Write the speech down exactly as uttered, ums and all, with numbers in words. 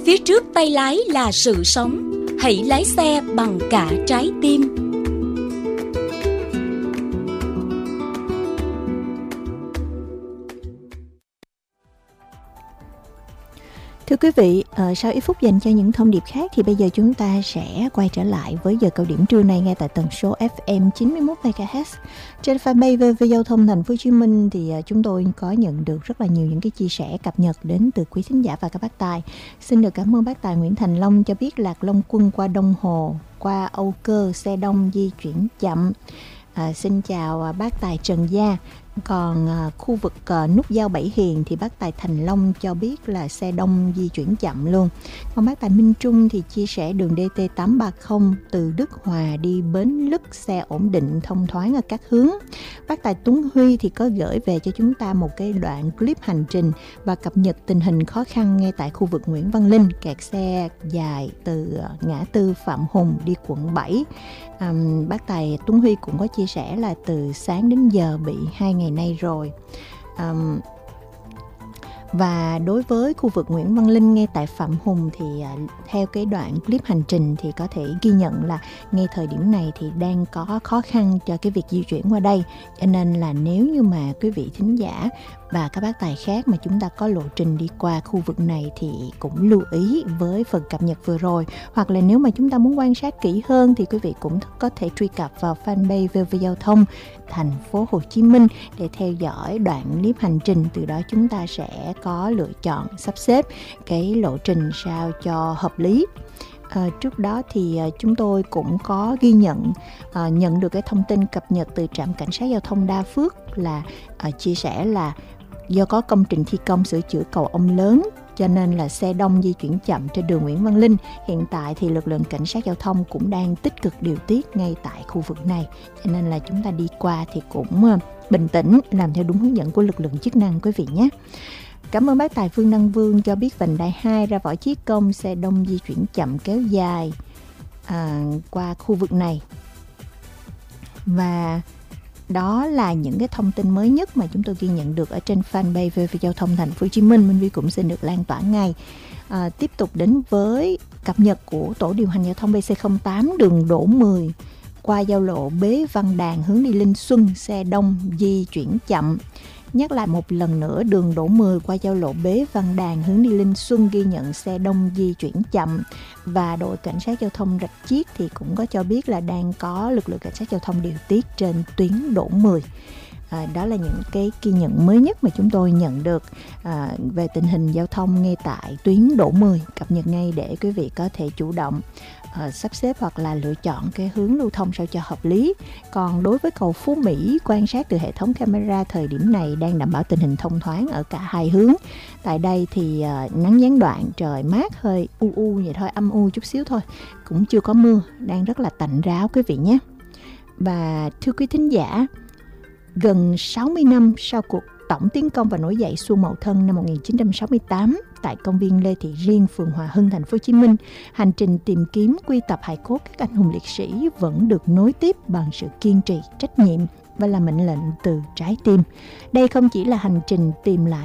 Phía trước tay lái là sự sống. Hãy lái xe bằng cả trái tim. Thưa quý vị, uh, sau ít phút dành cho những thông điệp khác thì bây giờ chúng ta sẽ quay trở lại với giờ cao điểm trưa nay ngay tại tần số ép em chín mươi mốt mê ga héc. Trên fanpage vê vê Giao thông Thành phố Hồ Chí Minh thì uh, chúng tôi có nhận được rất là nhiều những cái chia sẻ cập nhật đến từ quý thính giả và các bác tài. Xin được cảm ơn bác tài Nguyễn Thành Long cho biết Lạc Long Quân qua Đông Hồ, qua Âu Cơ, xe đông di chuyển chậm. Uh, xin chào uh, bác tài Trần Gia. Còn à, khu vực à, nút giao Bảy Hiền thì bác tài Thành Long cho biết là xe đông di chuyển chậm luôn. Còn bác tài Minh Trung thì chia sẻ đường đê tê tám ba không từ Đức Hòa đi Bến Lức xe ổn định thông thoáng ở các hướng. Bác tài Tuấn Huy thì có gửi về cho chúng ta một cái đoạn clip hành trình và cập nhật tình hình khó khăn ngay tại khu vực Nguyễn Văn Linh, kẹt xe dài từ ngã tư Phạm Hùng đi quận bảy. À, bác tài Tuấn Huy cũng có chia sẻ là từ sáng đến giờ bị hai ngày nay rồi. À, và đối với khu vực Nguyễn Văn Linh ngay tại Phạm Hùng thì à, theo cái đoạn clip hành trình thì có thể ghi nhận là ngay thời điểm này thì đang có khó khăn cho cái việc di chuyển qua đây. Cho nên là nếu như mà quý vị thính giả và các bác tài khác mà chúng ta có lộ trình đi qua khu vực này thì cũng lưu ý với phần cập nhật vừa rồi. Hoặc là nếu mà chúng ta muốn quan sát kỹ hơn thì quý vị cũng có thể truy cập vào fanpage vê vê Giao thông Thành phố Hồ Chí Minh để theo dõi đoạn clip hành trình. Từ đó chúng ta sẽ có lựa chọn sắp xếp cái lộ trình sao cho hợp lý. À, trước đó thì à, chúng tôi cũng có ghi nhận à, nhận được cái thông tin cập nhật từ trạm cảnh sát giao thông Đa Phước là à, chia sẻ là do có công trình thi công sửa chữa cầu Ông Lớn cho nên là xe đông di chuyển chậm trên đường Nguyễn Văn Linh. Hiện tại thì lực lượng cảnh sát giao thông cũng đang tích cực điều tiết ngay tại khu vực này, cho nên là chúng ta đi qua thì cũng uh, bình tĩnh, làm theo đúng hướng dẫn của lực lượng chức năng quý vị nhé. Cảm ơn bác tài Phương Đăng Vương cho biết vành đai hai ra Võ Chí Công xe đông di chuyển chậm kéo dài à, qua khu vực này. Và đó là những cái thông tin mới nhất mà chúng tôi ghi nhận được ở trên fanpage vê vê Giao thông Thành phố Hồ Chí Minh. Minh Vi cũng xin được lan tỏa ngay. À, tiếp tục đến với cập nhật của tổ điều hành giao thông bê xê không tám đường Đỗ mười qua giao lộ Bế Văn Đàn hướng đi Linh Xuân xe đông di chuyển chậm. Nhắc lại một lần nữa, đường Đỗ mười qua giao lộ Bế Văn Đàn hướng đi Linh Xuân ghi nhận xe đông di chuyển chậm. Và đội cảnh sát giao thông Rạch Chiếc thì cũng có cho biết là đang có lực lượng cảnh sát giao thông điều tiết trên tuyến Đỗ mười. À, đó là những cái ghi nhận mới nhất mà chúng tôi nhận được à, về tình hình giao thông ngay tại tuyến Đỗ mười, cập nhật ngay để quý vị có thể chủ động à, sắp xếp hoặc là lựa chọn cái hướng lưu thông sao cho hợp lý. Còn đối với cầu Phú Mỹ, quan sát từ hệ thống camera thời điểm này đang đảm bảo tình hình thông thoáng ở cả hai hướng. Tại đây thì à, nắng gián đoạn, trời mát, hơi u u vậy thôi, âm u chút xíu thôi, cũng chưa có mưa, đang rất là tạnh ráo quý vị nhé. Và thưa quý thính giả, gần sáu mươi năm sau cuộc tổng tiến công và nổi dậy Xuân Mậu Thân năm một nghìn chín trăm sáu mươi tám tại công viên Lê Thị Riêng, phường Hòa Hưng, thành phố Hồ Chí Minh, hành trình tìm kiếm quy tập hài cốt các anh hùng liệt sĩ vẫn được nối tiếp bằng sự kiên trì, trách nhiệm và là mệnh lệnh từ trái tim. Đây không chỉ là hành trình tìm lại